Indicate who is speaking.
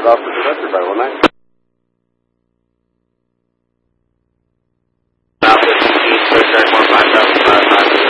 Speaker 1: it off to the director by 1 night.